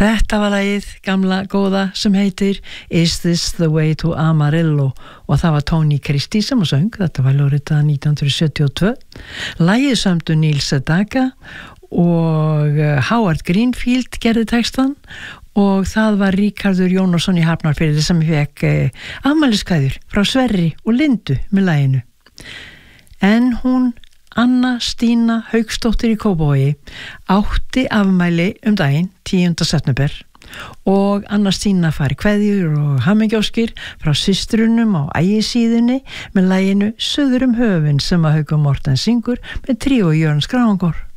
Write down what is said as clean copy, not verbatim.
Þetta var lagið gamla góða sem heitir Is This The Way to Amarillo og það var Tony Christie sem söng, þetta var ljóritað 1972. Lagið sömdu Neil Sedaka og Howard Greenfield gerði textan og það var Ríkharður Jónasson í Hafnarfirði sem fekk afmæliskveðjur frá Sverri og Lindu með laginu. En hún Anna Stína Hauksdóttir í Kópavogi átti afmæli daginn 10. september og Anna Stína fær kveðjur og hamingjóskir frá systrunum á Ægisíðunni með laginu Suður höfin sem að Haukur Morten syngur með tríó Jörn Skráangor.